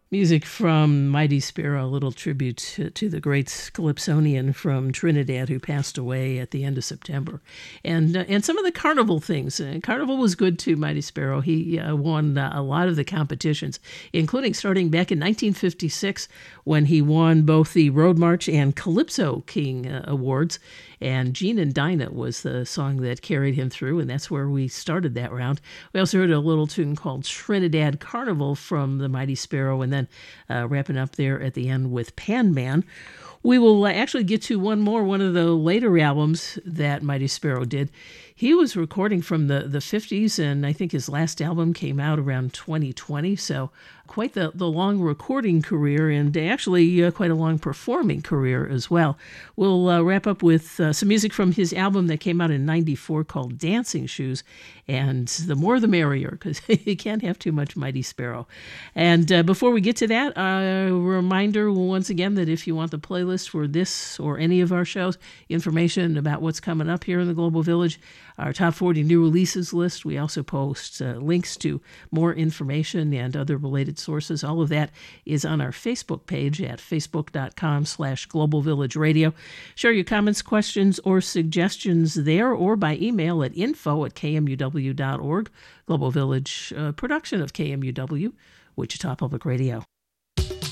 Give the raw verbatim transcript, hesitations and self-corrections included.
Music from Mighty Sparrow, a little tribute to, to the great Calypsonian from Trinidad who passed away at the end of September. And uh, and some of the carnival things. Uh, carnival was good too, Mighty Sparrow. He uh, won uh, a lot of the competitions, including starting back in nineteen fifty-six when he won both the Road March and Calypso King uh, awards. And Gene and Dinah was the song that carried him through, and that's where we started that round. We also heard a little tune called Trinidad Carnival from the Mighty Sparrow, and then uh, wrapping up there at the end with Pan Man. We will uh, actually get to one more, one of the later albums that Mighty Sparrow did. He was recording from the, the fifties, and I think his last album came out around twenty twenty, so quite the, the long recording career, and actually uh, quite a long performing career as well. We'll uh, wrap up with uh, some music from his album that came out in ninety-four called Dancing Shoes, and the more the merrier, because you can't have too much Mighty Sparrow. And uh, before we get to that, a reminder once again that if you want the playlist for this or any of our shows, information about what's coming up here in the Global Village, our top forty new releases list. We also post uh, links to more information and other related sources. All of that is on our Facebook page at facebook.com slash Global Village Radio. Share your comments, questions, or suggestions there or by email at info at k m u w dot org. Global Village uh, production of K M U W, Wichita Public Radio.